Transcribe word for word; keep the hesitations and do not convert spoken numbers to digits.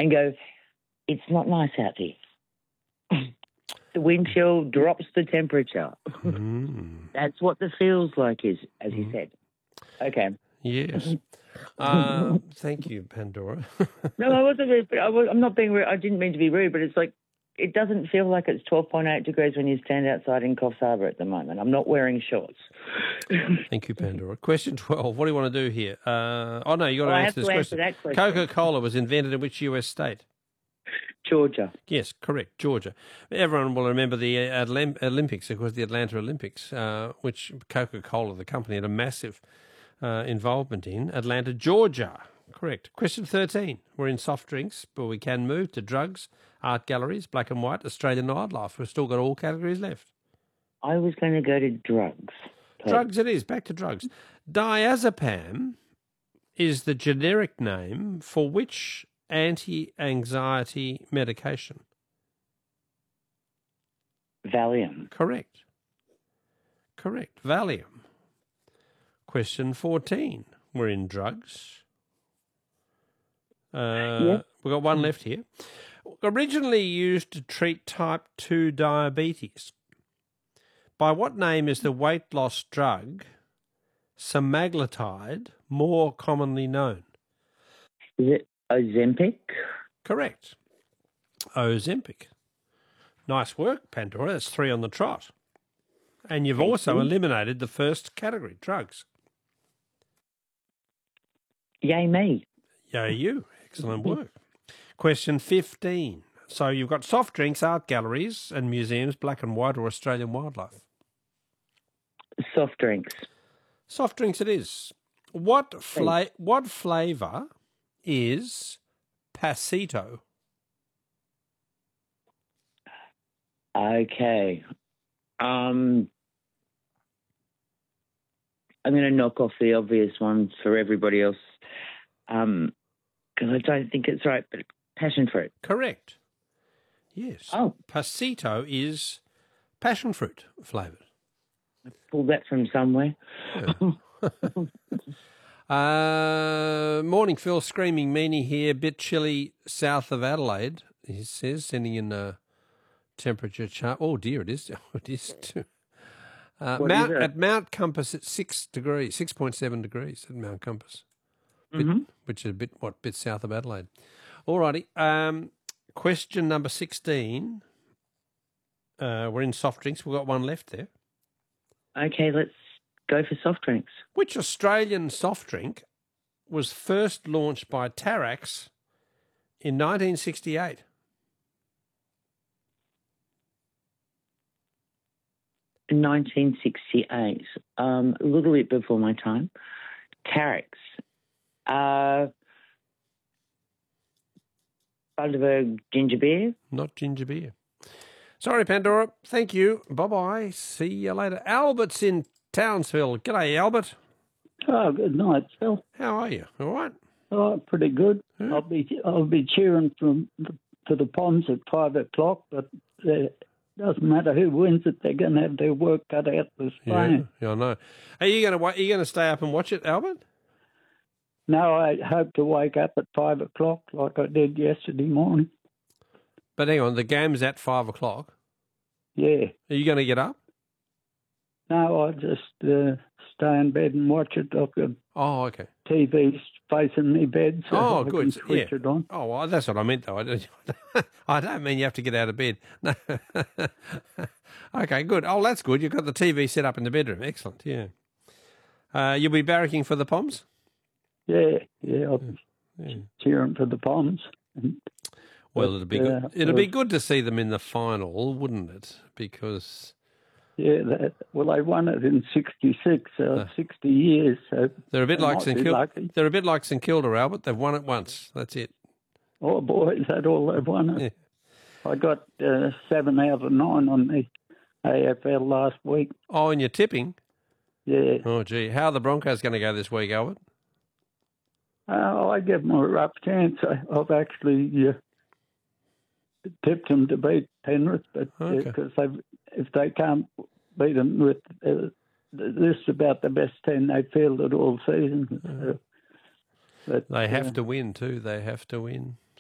and go, it's not nice out there. The wind chill drops the temperature. Mm. That's what the feels like is, as you Mm. said. Okay. Yes. Uh, thank you, Pandora. No, I wasn't rude, but I was, I'm not being rude. I didn't mean to be rude, but it's like, it doesn't feel like it's twelve point eight degrees when you stand outside in Coffs Harbour at the moment. I'm not wearing shorts. Thank you, Pandora. Question twelve. What do you want to do here? Uh, oh, no, you got to Oh, I answer have this to answer question. that question. Coca-Cola was invented in which U S state? Georgia. Yes, correct, Georgia. Everyone will remember the Atl- Olympics, of course, the Atlanta Olympics, uh, which Coca-Cola, the company, had a massive uh, involvement in. Atlanta, Georgia. Correct. Question thirteen. We're in soft drinks, but we can move to drugs, art galleries, black and white, Australian wildlife. We've still got all categories left. I was going to go to drugs. Please. Drugs it is. Back to drugs. Diazepam is the generic name for which anti-anxiety medication? Valium. Correct. Correct. Valium. Question fourteen. We're in drugs. Uh, Yeah. We've got one left here. Originally used to treat type two diabetes. By what name is the weight loss drug semaglutide more commonly known? Is it Ozempic? Correct. Ozempic. Nice work, Pandora. That's three on the trot. And you've Thank also you. eliminated the first category, drugs. Yay me. Yay you. Excellent work. Question fifteen. So you've got soft drinks, art galleries and museums, black and white or Australian wildlife. Soft drinks. Soft drinks it is. What fla- what flavour is Pasito? Okay. Um, I'm going to knock off the obvious ones for everybody else um, because I don't think it's right, but passion fruit. Correct. Yes. Oh. Pasito is passion fruit flavoured. I pulled that from somewhere. uh, morning, Phil. Screaming meanie here. Bit chilly south of Adelaide, he says, sending in a temperature chart. Oh, dear, it is. It is too. Uh, What Mount, is it? At Mount Compass, it's six degrees, six point seven degrees at Mount Compass, bit, Mm-hmm. which is a bit, what, bit south of Adelaide. All righty. Um, question number sixteen. Uh, we're in soft drinks. We've got one left there. Okay, let's go for soft drinks. Which Australian soft drink was first launched by Tarax in nineteen sixty-eight? nineteen sixty-eight, um, a little bit before my time. Tarax. Uh, Bundaberg ginger beer. Not ginger beer. Sorry, Pandora. Thank you. Bye-bye. See you later. Albert's in Townsville. G'day, Albert. Oh, good night, Phil. How are you? All right? Oh, pretty good. Yeah. I'll be I'll be cheering from the, for the Ponds at five o'clock, but it doesn't matter who wins it. They're going to have their work cut out this Yeah, time. yeah, I know. Are you going to Are you going to stay up and watch it, Albert? No, I hope to wake up at five o'clock like I did yesterday morning. But hang on, the game's at five o'clock. Yeah. Are you going to get up? No, I just uh, stay in bed and watch it. I've got Oh, okay. T V facing me bed, so Oh, I good. can switch Yeah. it on. Oh, well, that's what I meant, though. I don't, I don't mean you have to get out of bed. No. Okay, good. Oh, that's good. You've got the T V set up in the bedroom. Excellent, yeah. Uh, you'll be barracking for the Poms? Yeah, yeah, I'll be Yeah. cheering for the Ponds. And, Well, it'd be but, good. uh, It'd be uh, good to see them in the final, wouldn't it? Because Yeah, that, well, they won it in sixty-six, so Uh. sixty years. So they're a bit they like might St be Kilda. lucky. They're a bit like St Kilda, Albert. They've won it once. That's it. Oh, boy, is that all they've won it? Yeah. I got uh, seven out of nine on the A F L last week. Oh, and you're tipping. Yeah. Oh, gee. How are the Broncos going to go this week, Albert? Uh, I give them a rough chance. I, I've actually uh, tipped them to beat Penrith, but Okay. because they if they can't beat them with uh, this is about the best ten they've fielded all season. So, but, They have uh, to win too. They have to win.